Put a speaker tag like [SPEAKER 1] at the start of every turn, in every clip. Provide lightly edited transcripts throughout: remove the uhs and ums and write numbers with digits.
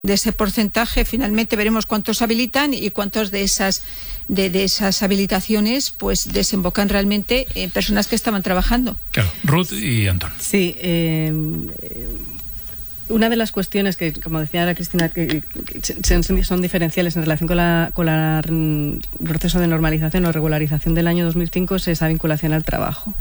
[SPEAKER 1] De ese porcentaje finalmente veremos cuántos habilitan y cuántos de esas habilitaciones pues desembocan realmente en personas que estaban trabajando.
[SPEAKER 2] Claro, Ruth y Antón.
[SPEAKER 3] Sí, una de las cuestiones que, como decía ahora Cristina, que son diferenciales en relación con el proceso de normalización o regularización del año 2005 es esa vinculación al trabajo.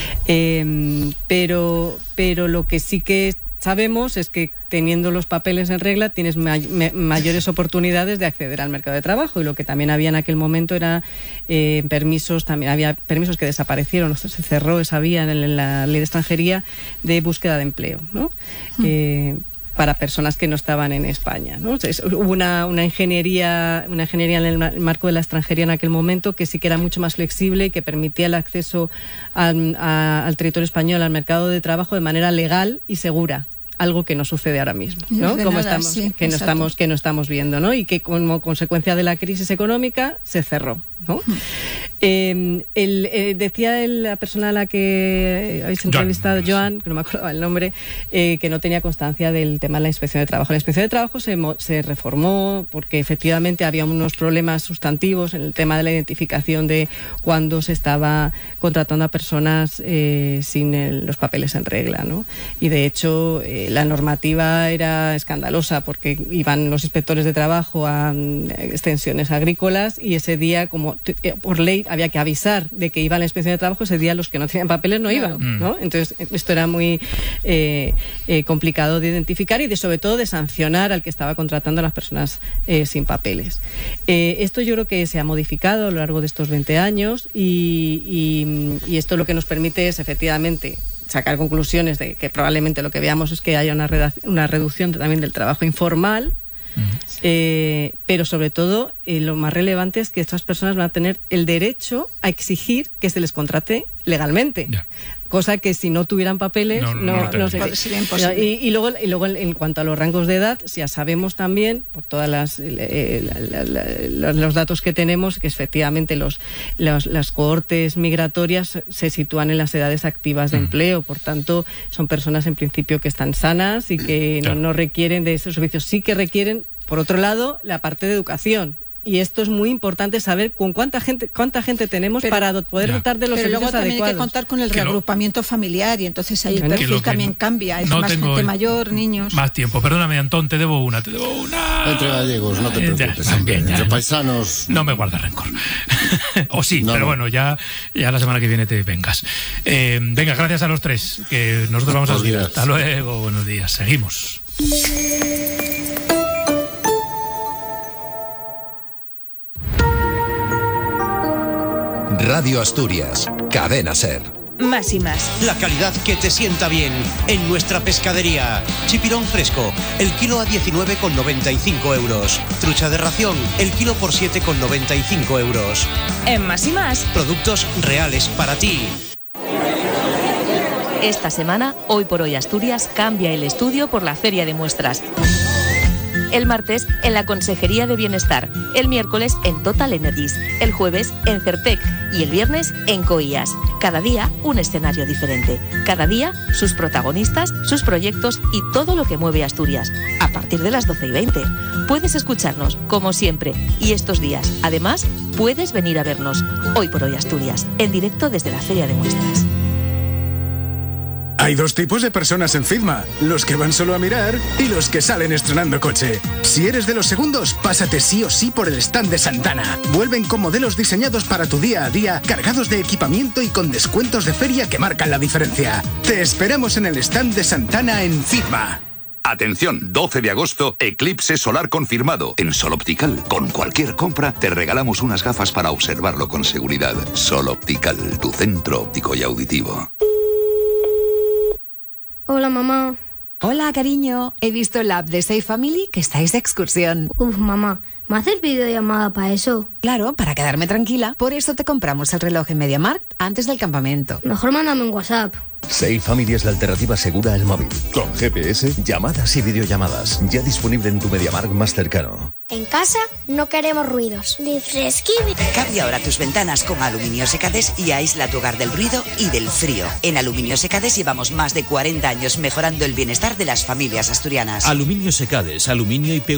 [SPEAKER 3] Pero lo que sí que sabemos es que teniendo los papeles en regla tienes mayores oportunidades de acceder al mercado de trabajo, y lo que también había en aquel momento era permisos, también había permisos que desaparecieron, se cerró esa vía en la ley de extranjería de búsqueda de empleo, ¿no? Para personas que no estaban en España, ¿no? Hubo una ingeniería en el marco de la extranjería en aquel momento que sí que era mucho más flexible y que permitía el acceso al territorio español, al mercado de trabajo de manera legal y segura. Algo que no sucede ahora mismo, ¿no? Que no estamos viendo, ¿no? Y que como consecuencia de la crisis económica se cerró, ¿no? Decía la persona a la que habéis entrevistado, Joan, que no me acordaba el nombre, que no tenía constancia del tema de la inspección de trabajo. La inspección de trabajo se reformó porque efectivamente había unos problemas sustantivos en el tema de la identificación de cuando se estaba contratando a personas sin los papeles en regla, ¿no? Y de hecho la normativa era escandalosa porque iban los inspectores de trabajo a extensiones agrícolas y ese día, como por ley había que avisar de que iba a la inspección de trabajo, ese día los que no tenían papeles no iban, ¿no? Entonces esto era muy complicado de identificar y sobre todo de sancionar al que estaba contratando a las personas sin papeles. Esto yo creo que se ha modificado a lo largo de estos 20 años y esto lo que nos permite es efectivamente sacar conclusiones de que probablemente lo que veamos es que haya una reducción también del trabajo informal, pero sobre todo lo más relevante es que estas personas van a tener el derecho a exigir que se les contrate legalmente. Yeah. Cosa que si no tuvieran papeles no sería imposible. Y luego en cuanto a los rangos de edad, ya sabemos también por todas los datos que tenemos que efectivamente las cohortes migratorias se sitúan en las edades activas de empleo, por tanto son personas en principio que están sanas y que no requieren de esos servicios. Sí que requieren, por otro lado, la parte de educación. Y esto es muy importante saber con cuánta gente tenemos para poder dotar de los servicios adecuados. Pero luego también hay que contar con el reagrupamiento familiar y entonces ahí el perfil también cambia. Es más gente mayor, niños.
[SPEAKER 2] Más tiempo. Perdóname, Antón, te debo una.
[SPEAKER 4] Entre gallegos, no te preocupes. Entre paisanos.
[SPEAKER 2] No me guardas rencor. O sí, pero bueno, ya la semana que viene te vengas. Venga, gracias a los tres, que nosotros vamos a seguir. Hasta luego, buenos días. Seguimos.
[SPEAKER 5] Radio Asturias, Cadena SER.
[SPEAKER 6] Más y más.
[SPEAKER 7] La calidad que te sienta bien en nuestra pescadería. Chipirón fresco, el kilo a 19,95 euros. Trucha de ración, el kilo por 7,95 euros.
[SPEAKER 6] En Más y más.
[SPEAKER 7] Productos reales para ti.
[SPEAKER 6] Esta semana, Hoy por Hoy Asturias cambia el estudio por la Feria de Muestras. El martes en la Consejería de Bienestar, el miércoles en Total Energies, el jueves en Certec y el viernes en COIAS. Cada día un escenario diferente. Cada día sus protagonistas, sus proyectos y todo lo que mueve Asturias. A partir de las 12:20. Puedes escucharnos, como siempre, y estos días. Además, puedes venir a vernos. Hoy por Hoy Asturias, en directo desde la Feria de Muestras.
[SPEAKER 8] Hay dos tipos de personas en Fitma, los que van solo a mirar y los que salen estrenando coche. Si eres de los segundos, pásate sí o sí por el stand de Santana. Vuelven con modelos diseñados para tu día a día, cargados de equipamiento y con descuentos de feria que marcan la diferencia. Te esperamos en el stand de Santana en Fitma.
[SPEAKER 9] Atención, 12 de agosto, eclipse solar confirmado en Sol Optical. Con cualquier compra te regalamos unas gafas para observarlo con seguridad. Sol Optical, tu centro óptico y auditivo.
[SPEAKER 10] Hola, mamá.
[SPEAKER 11] Hola, cariño. He visto la app de Safe Family que estáis de excursión.
[SPEAKER 10] Mamá, ¿me haces videollamada para eso?
[SPEAKER 11] Claro, para quedarme tranquila. Por eso te compramos el reloj en MediaMarkt antes del campamento.
[SPEAKER 10] Mejor mándame un WhatsApp.
[SPEAKER 12] Safe Family es la alternativa segura al móvil. Con GPS, llamadas y videollamadas. Ya disponible en tu MediaMarkt más cercano.
[SPEAKER 10] En casa no queremos ruidos, ni fresquí.
[SPEAKER 13] Cambia ahora tus ventanas con Aluminio Secades y aísla tu hogar del ruido y del frío. En Aluminio Secades llevamos más de 40 años mejorando el bienestar de las familias asturianas.
[SPEAKER 12] Aluminio Secades, aluminio y